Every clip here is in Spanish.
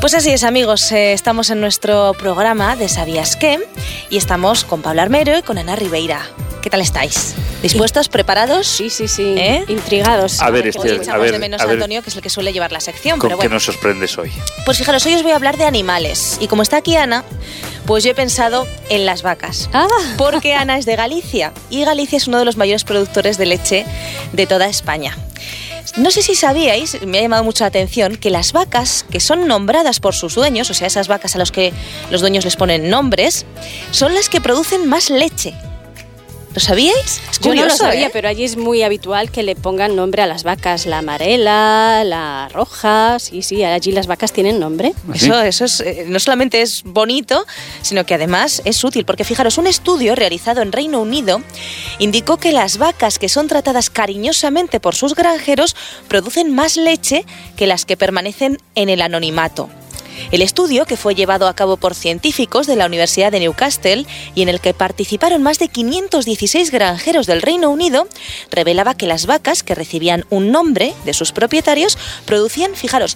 Pues así es, amigos, estamos en nuestro programa de ¿Sabías qué? Y estamos con Pablo Armero y con Ana Ribeira. ¿Qué tal estáis? ¿Dispuestos? ¿Preparados? Sí. Intrigados. A ver, echamos de menos a Antonio, que es el que suele llevar la sección. ¿Con pero bueno. qué nos sorprendes hoy? Pues fijaros, hoy os voy a hablar de animales. Y como está aquí Ana, pues yo he pensado en las vacas. Porque Ana es de Galicia. Y Galicia es uno de los mayores productores de leche de toda España. No sé si sabíais, me ha llamado mucho la atención, que las vacas que son nombradas por sus dueños, o sea, esas vacas a las que los dueños les ponen nombres, son las que producen más leche. ¿Lo sabíais? Es curioso, yo no lo sabía, ¿eh? Pero allí es muy habitual que le pongan nombre a las vacas. La amarela, la roja, sí, allí las vacas tienen nombre. ¿Sí? Eso es, no solamente es bonito, sino que además es útil. Porque fijaros, un estudio realizado en Reino Unido indicó que las vacas que son tratadas cariñosamente por sus granjeros producen más leche que las que permanecen en el anonimato. El estudio, que fue llevado a cabo por científicos de la Universidad de Newcastle y en el que participaron más de 516 granjeros del Reino Unido, revelaba que las vacas que recibían un nombre de sus propietarios producían, fijaros,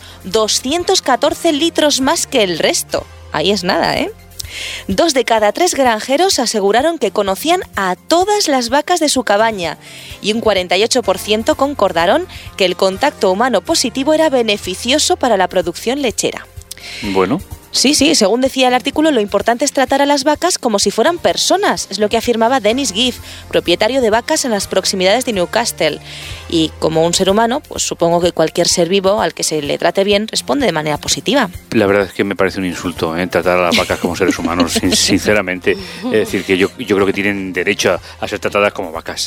214 litros más que el resto. Ahí es nada, ¿eh? 2 de cada 3 granjeros aseguraron que conocían a todas las vacas de su cabaña y un 48% concordaron que el contacto humano positivo era beneficioso para la producción lechera. Bueno. Sí, según decía el artículo, lo importante es tratar a las vacas como si fueran personas, es lo que afirmaba Dennis Giff, propietario de vacas en las proximidades de Newcastle. Y como un ser humano, pues supongo que cualquier ser vivo al que se le trate bien responde de manera positiva. La verdad es que me parece un insulto, tratar a las vacas como seres humanos, sinceramente. Es decir, que yo creo que tienen derecho a ser tratadas como vacas,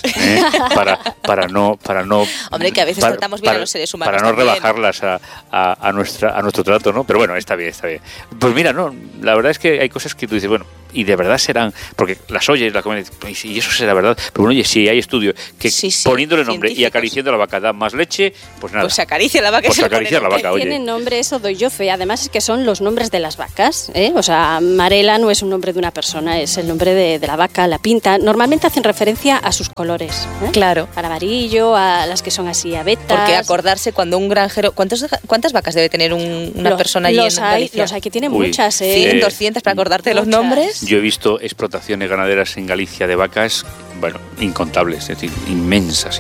para no... Hombre, que a veces tratamos bien a los seres humanos para no también. rebajarlas a nuestro trato, ¿no? Pero bueno, está bien. Pues mira, no, la verdad es que hay cosas que tú dices, bueno, y de verdad serán, porque las oyes, las comen, y eso será verdad, pero bueno, oye, si hay estudios que poniéndole nombre y acariciando a la vaca da más leche, pues nada. Pues se acaricia la vaca. Pues acaricia la vaca, oye. Tienen nombre, eso doy yo fe, además es que son los nombres de las vacas, O sea, Marela no es un nombre de una persona, es el nombre de la vaca, la pinta. Normalmente hacen referencia a sus colores, Claro. Al amarillo, a las que son así abetas. Porque acordarse cuando un granjero... ¿Cuántas vacas debe tener una persona allí en Galicia? Los hay que tienen muchas, 100, 200 para acordarte de los nombres. Yo he visto explotaciones ganaderas en Galicia de vacas, bueno, incontables, es decir, inmensas.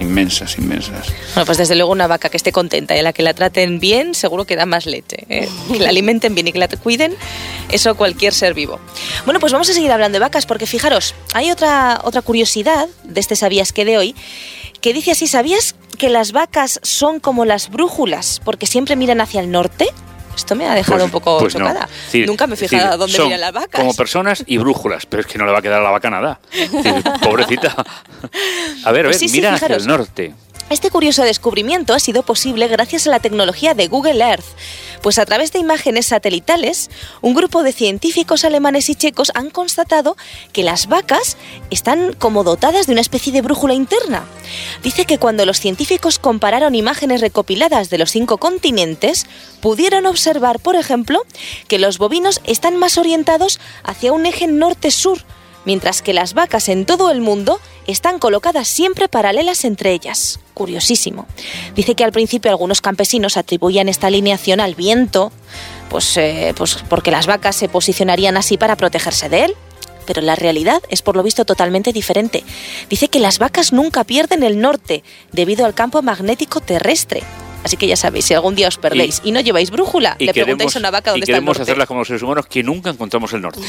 Bueno, pues desde luego una vaca que esté contenta y a la que la traten bien, seguro que da más leche, ¿eh? Que la alimenten bien y que la cuiden, eso cualquier ser vivo. Bueno, pues vamos a seguir hablando de vacas, porque fijaros, hay otra curiosidad de este ¿Sabías qué? De hoy, que dice así: ¿sabías que las vacas son como las brújulas porque siempre miran hacia el norte? Esto me ha dejado un poco chocada. No. Decir, nunca me he fijado a dónde miran las vacas. Como personas y brújulas, pero es que no le va a quedar a la vaca nada. Pobrecita. A ver, pues mira fijaros, hacia el norte. Este curioso descubrimiento ha sido posible gracias a la tecnología de Google Earth, pues a través de imágenes satelitales, un grupo de científicos alemanes y checos han constatado que las vacas están como dotadas de una especie de brújula interna. Dice que cuando los científicos compararon imágenes recopiladas de los 5 continentes, pudieron observar, por ejemplo, que los bovinos están más orientados hacia un eje norte-sur, mientras que las vacas en todo el mundo están colocadas siempre paralelas entre ellas. Curiosísimo. Dice que al principio algunos campesinos atribuían esta alineación al viento, pues porque las vacas se posicionarían así para protegerse de él. Pero la realidad es por lo visto totalmente diferente. Dice que las vacas nunca pierden el norte debido al campo magnético terrestre. Así que ya sabéis, si algún día os perdéis y no lleváis brújula, le preguntáis a una vaca dónde está el norte. Y queremos hacerlas como los seres humanos, que nunca encontramos el norte.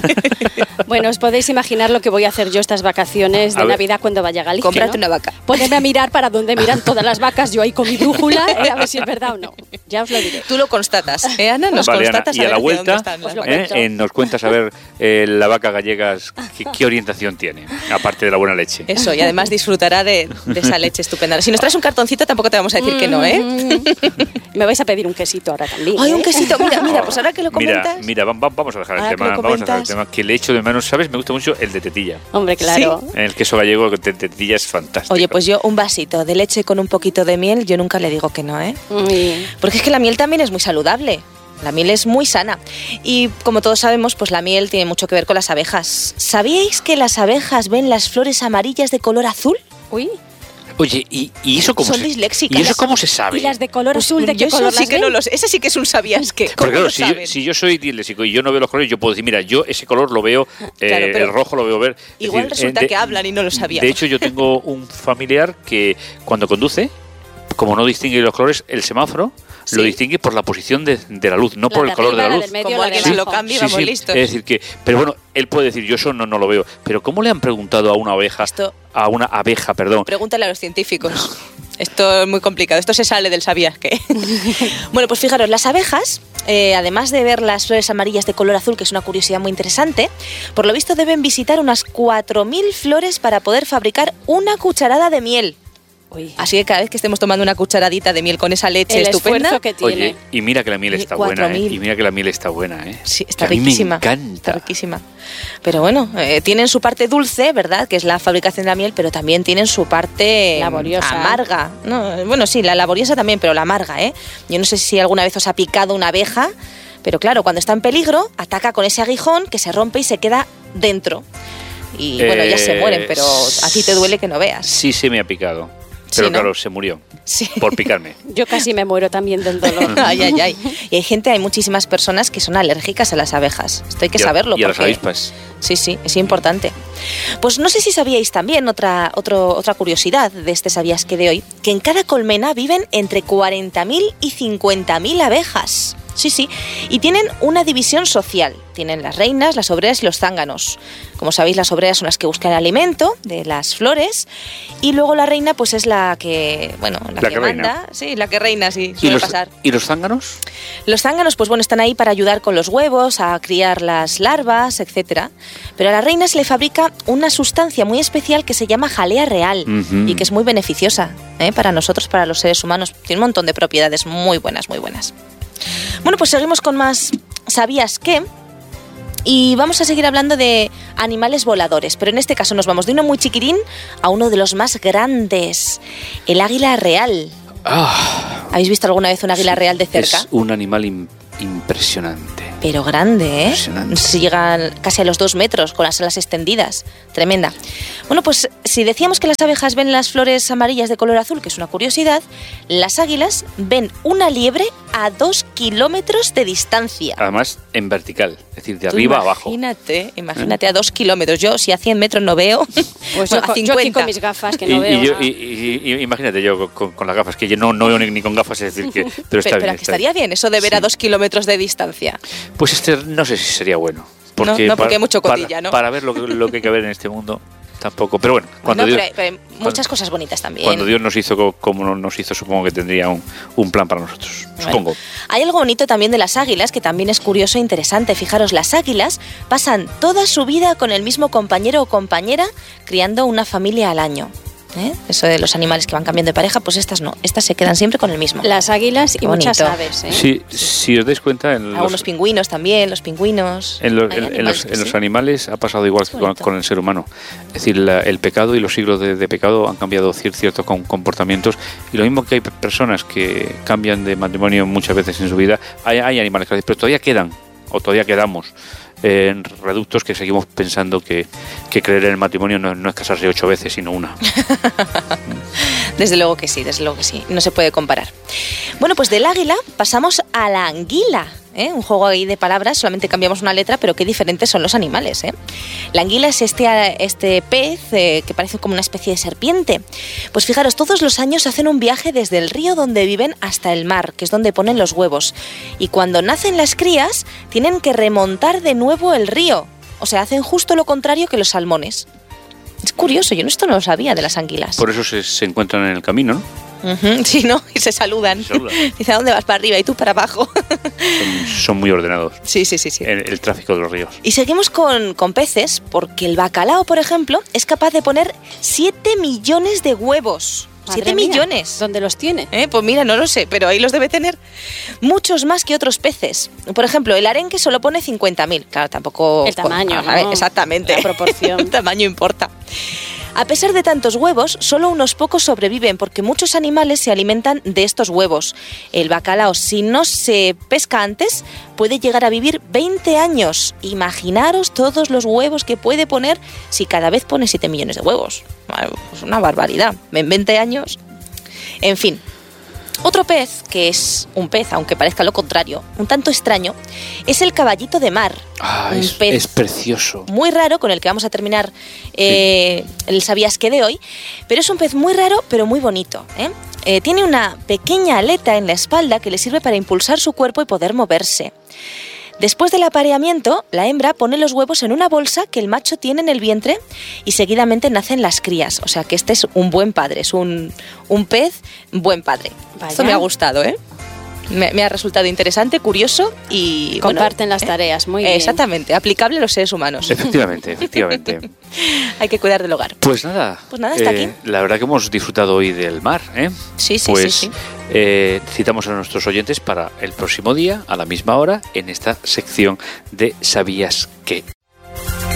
Bueno, os podéis imaginar lo que voy a hacer yo estas vacaciones de Navidad cuando vaya a Galicia. Cómprate una vaca. Ponerme a mirar para dónde miran todas las vacas, yo ahí con mi brújula, a ver si es verdad o no. Ya os lo diré. Tú lo constatas, Ana? Nos constatas. Ana, y a la vuelta nos cuentas a ver la vaca gallegas qué orientación tiene, aparte de la buena leche. Eso, y además disfrutará de esa leche estupenda. Si nos traes un cartoncito tampoco te vamos a decir que no, ¿eh? Me vais a pedir un quesito ahora también. Ay, un quesito. Mira, pues ahora que lo comentas. Mira, vamos a dejar el tema. Que le echo de menos, ¿sabes? Me gusta mucho el de tetilla. Hombre, claro. ¿Sí? El queso gallego de tetilla es fantástico. Oye, pues yo un vasito de leche con un poquito de miel, yo nunca le digo que no, ¿eh? Porque es que la miel también es muy saludable. La miel es muy sana. Y como todos sabemos, pues la miel tiene mucho que ver con las abejas. ¿Sabíais que las abejas ven las flores amarillas de color azul? Uy. Oye, ¿y eso cómo Son disléxicas. ¿Y eso cómo se sabe? ¿Y las de color Pues azul de qué yo color eso sí las que ven? no lo sé. Ese sí que es un sabías qué. Porque claro, ¿Cómo lo si saben? yo soy disléxico y yo no veo los colores, yo puedo decir, mira, yo ese color lo veo, Claro, pero el rojo lo veo ver. Es igual decir, resulta que hablan y no lo sabíamos. De hecho, yo tengo un familiar que cuando conduce, como no distingue los colores, el semáforo lo distingue por la posición de la luz, no La por de el color de arriba, la la luz. del medio, Como la alguien de se lo abajo. cambie, vamos listos. Es decir que, pero bueno, él puede decir, yo eso no lo veo. Pero ¿cómo le han preguntado a una abeja, perdón? Pregúntale a los científicos. Esto es muy complicado. Esto se sale del sabías qué. Bueno, pues fijaros, las abejas, además de ver las flores amarillas de color azul, que es una curiosidad muy interesante, por lo visto deben visitar unas 4.000 flores para poder fabricar una cucharada de miel. Uy, Así que cada vez que estemos tomando una cucharadita de miel con esa leche el estupenda, esfuerzo que tiene. Oye, y mira que la miel está buena, ¿eh? 4.000. Y mira que la miel está buena, ¿eh? sí, está Que a mí riquísima. me encanta. Está riquísima. Pero bueno, tienen su parte dulce, ¿verdad? Que es la fabricación de la miel, pero también tienen su parte Laboriosa. amarga. No, bueno, sí, la laboriosa también, pero la amarga, ¿eh? Yo no sé si alguna vez os ha picado una abeja, pero claro, cuando está en peligro, ataca con ese aguijón que se rompe y se queda dentro. Y bueno, ya se mueren, pero a ti te duele que no veas. Sí, se me ha picado. Pero Sí, ¿no? claro, se murió Sí. por picarme. Yo casi me muero también del dolor. Ay, ay, ay. Y hay muchísimas personas que son alérgicas a las abejas. Esto hay que saberlo. Y a las porque- avispas. Sí, sí, es importante. Pues no sé si sabíais también otra curiosidad de este Sabías qué de hoy, que en cada colmena viven entre 40.000 y 50.000 abejas. Sí, sí. Y tienen una división social. Tienen las reinas, las obreras y los zánganos. Como sabéis, las obreras son las que buscan el alimento de las flores. Y luego la reina, pues es la que, bueno, la que reina. manda. Sí, la que reina, sí, ¿Y suele pasar. los zánganos? Los zánganos, pues bueno, están ahí para ayudar con los huevos, a criar las larvas, etcétera. Pero a la reina se le fabrica una sustancia muy especial que se llama jalea real Ujú. y que es muy beneficiosa para nosotros, para los seres humanos. Tiene un montón de propiedades muy buenas, muy buenas. Bueno, pues seguimos con más ¿Sabías qué? Y vamos a seguir hablando de animales voladores, pero en este caso nos vamos de uno muy chiquitín a uno de los más grandes, el águila real. ¿Habéis visto alguna vez un águila real de cerca? Es un animal impresionante. Pero grande, ¿eh? Impresionante. No sé si llegan casi a los 2 metros, con las alas extendidas. Tremenda. Bueno, pues si decíamos que las abejas ven las flores amarillas de color azul, que es una curiosidad, las águilas ven una liebre a 2 kilómetros de distancia. Además, en vertical, es decir, de Tú arriba a abajo. Imagínate a 2 kilómetros. Yo, si a 100 metros no veo, Pues bueno, a yo aquí 50. con mis gafas, que no veo. nada. Imagínate yo con las gafas, que yo no veo ni con gafas, es decir, que, pero está Pero bien. que estaría bien eso de ver a 2 kilómetros de distancia. Pues no sé si sería bueno. No, porque hay mucho cotilla, ¿no? Para ver lo que hay que ver en este mundo, tampoco. Pero bueno, Bueno, Dios, pero hay muchas cosas bonitas también. cuando Dios nos hizo como nos hizo, supongo que tendría un plan para nosotros. Bueno, Supongo. hay algo bonito también de las águilas, que también es curioso e interesante. Fijaros, las águilas pasan toda su vida con el mismo compañero o compañera, criando una familia al año. Eso de los animales que van cambiando de pareja, pues estas no, estas se quedan siempre con el mismo. Las águilas y Qué muchas bonito. aves, ¿eh? Sí, si os dais cuenta, Algunos pingüinos también, los pingüinos. En Hay animales que los sí. animales ha pasado igual Es que bonito. con el ser humano. Es decir, el pecado y los siglos de pecado han cambiado ciertos comportamientos. Y lo mismo que hay personas que cambian de matrimonio muchas veces en su vida, hay animales que lo hacen, pero todavía quedan, o todavía quedamos, en reductos que seguimos pensando que creer en el matrimonio no es casarse 8 veces, sino una. Desde luego que sí, no se puede comparar. Bueno, pues del águila pasamos a la anguila, un juego ahí de palabras, solamente cambiamos una letra, pero qué diferentes son los animales, La anguila es este pez que parece como una especie de serpiente. Pues fijaros, todos los años hacen un viaje desde el río donde viven hasta el mar, que es donde ponen los huevos. Y cuando nacen las crías, tienen que remontar de nuevo el río. O sea, hacen justo lo contrario que los salmones. Es curioso, yo esto no lo sabía de las anguilas. Por eso se encuentran en el camino, ¿no? Ujú, sí, ¿no? Y se saludan. Se saludan. Dice, ¿a dónde vas? Para arriba y tú para abajo. Son muy ordenados. Sí. El tráfico de los ríos. Y seguimos con peces, porque el bacalao, por ejemplo, es capaz de poner 7 millones de huevos. Madre 7 mía, millones. ¿Dónde los tiene? Pues mira, no lo sé, pero ahí los debe tener. Muchos más que otros peces. Por ejemplo, el arenque solo pone 50.000. Claro, tampoco... El tamaño, A ver, ¿no? exactamente. La proporción. El tamaño importa. A pesar de tantos huevos, solo unos pocos sobreviven porque muchos animales se alimentan de estos huevos. El bacalao, si no se pesca antes, puede llegar a vivir 20 años. Imaginaros todos los huevos que puede poner si cada vez pone 7 millones de huevos. Es una barbaridad. En 20 años... En fin. Otro pez, que es un pez, aunque parezca lo contrario, un tanto extraño, es el caballito de mar. Un pez es precioso. Muy raro, con el que vamos a terminar el Sabías Qué de hoy, pero es un pez muy raro, pero muy bonito, tiene una pequeña aleta en la espalda que le sirve para impulsar su cuerpo y poder moverse. Después del apareamiento, la hembra pone los huevos en una bolsa que el macho tiene en el vientre y seguidamente nacen las crías. O sea que este es un buen padre, es un pez buen padre. Vaya. Esto me ha gustado, Me ha resultado interesante, curioso y... Comparten las tareas, muy bien. Exactamente, aplicable a los seres humanos. Efectivamente. Hay que cuidar del hogar. Pues nada, hasta aquí. La verdad que hemos disfrutado hoy del mar, Sí. Citamos a nuestros oyentes para el próximo día, a la misma hora, en esta sección de ¿Sabías qué?